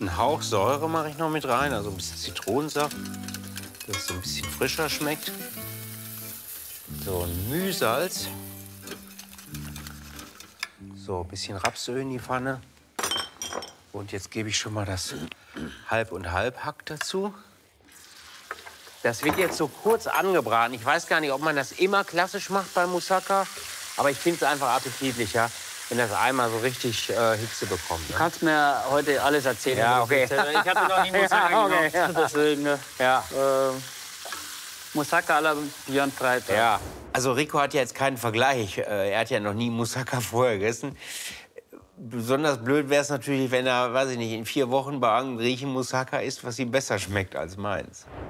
Ein Hauch Säure mache ich noch mit rein, also ein bisschen Zitronensaft, dass es so ein bisschen frischer schmeckt. So, ein Mühsalz. So, ein bisschen Rapsöl in die Pfanne. Und jetzt gebe ich schon mal das Halb- und Halb-Hack dazu. Das wird jetzt so kurz angebraten. Ich weiß gar nicht, ob man das immer klassisch macht bei Moussaka. Aber ich finde es einfach appetitlicher, wenn das einmal so richtig Hitze bekommt. Du Ne? kannst mir heute alles erzählen. Ja, okay. Ich hatte noch nie Moussaka Ja, okay, gemacht. Deswegen, Ja. Moussaka à la Björn Freitag. Ja. Also Rico hat ja jetzt keinen Vergleich. Er hat ja noch nie Moussaka vorher gegessen. Besonders blöd wäre es natürlich, wenn er, weiß ich nicht, in 4 Wochen bei einem Griechen Moussaka isst, was ihm besser schmeckt als meins.